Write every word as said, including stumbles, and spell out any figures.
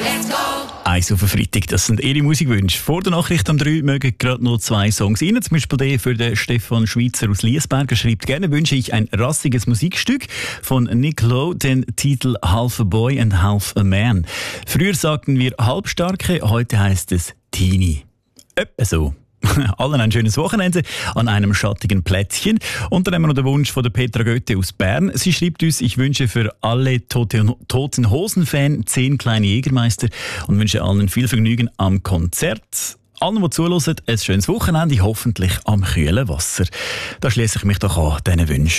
Eins auf den Freitag, das sind Ihre Musikwünsche. Vor der Nachricht um drei mögen gerade noch zwei Songs rein. Zum Beispiel der für den Stefan Schweitzer aus Liesberg. Er schreibt, gerne wünsche ich ein rassiges Musikstück von Nick Lowe, den Titel Half a Boy and Half a Man. Früher sagten wir Halbstarke, heute heißt es Teenie. Etwa so. Allen ein schönes Wochenende an einem schattigen Plätzchen. Und dann haben wir noch den Wunsch von der Petra Goethe aus Bern. Sie schreibt uns, ich wünsche für alle Toten, Toten Hosen-Fans zehn kleine Jägermeister und wünsche allen viel Vergnügen am Konzert. Allen, die zuhören, ein schönes Wochenende, hoffentlich am kühlen Wasser. Da schließe ich mich doch an diesen Wünschen.